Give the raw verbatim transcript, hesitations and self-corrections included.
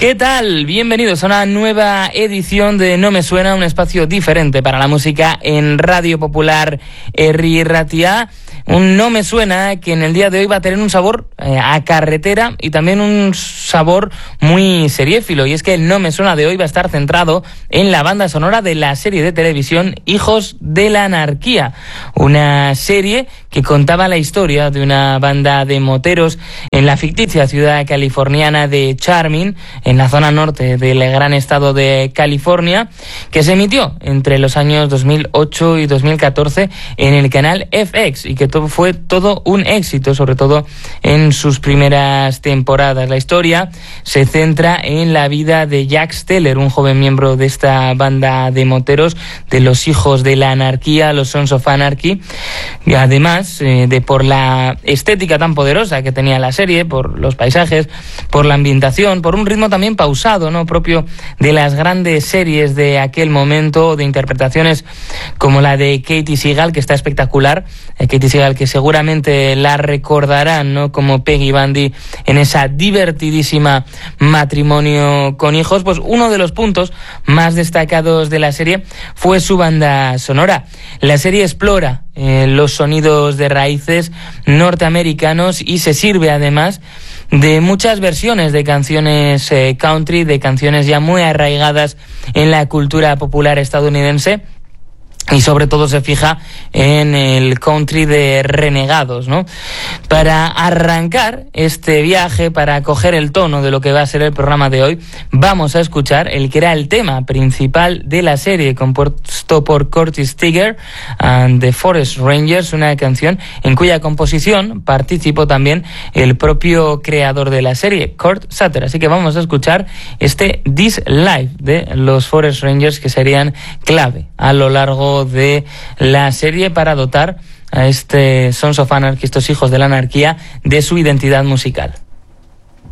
¿Qué tal? Bienvenidos a una nueva edición de No Me Suena, un espacio diferente para la música en Radio Popular Herri Ratia. Un No Me Suena que en el día de hoy va a tener un sabor eh, a carretera y también un sabor muy seriéfilo. Y es que el No Me Suena de hoy va a estar centrado en la banda sonora de la serie de televisión Hijos de la Anarquía. Una serie que contaba la historia de una banda de moteros en la ficticia ciudad californiana de Charming, en la zona norte del gran estado de California, que se emitió entre los años dos mil ocho y dos mil catorce en el canal F X y que todo fue todo un éxito, sobre todo en sus primeras temporadas. La historia se centra en la vida de Jack Steller, un joven miembro de esta banda de moteros de los Hijos de la Anarquía, los Sons of Anarchy, y además eh, de por la estética tan poderosa que tenía la serie, por los paisajes, por la ambientación, por un ritmo también pausado, ¿no?, propio de las grandes series de aquel momento, de interpretaciones como la de Katie Seagal, que está espectacular. eh, Katie Seagal, que seguramente la recordarán, ¿no?, como Peggy Bundy en esa divertidísima Matrimonio con Hijos. Pues uno de los puntos más destacados de la serie fue su banda sonora. La serie explora eh, los sonidos de raíces norteamericanos y se sirve además de muchas versiones de canciones eh, country, de canciones ya muy arraigadas en la cultura popular estadounidense. Y sobre todo se fija en el country de renegados, ¿no? Para arrancar este viaje, para coger el tono de lo que va a ser el programa de hoy, vamos a escuchar el que era el tema principal de la serie, compuesto por Curtis Tigger and the Forest Rangers, una canción en cuya composición participó también el propio creador de la serie, Kurt Sutter. Así que vamos a escuchar este This Life de los Forest Rangers, que serían clave a lo largo de la serie para dotar a este Sons of Anarchy, estos Hijos de la Anarquía, de su identidad musical.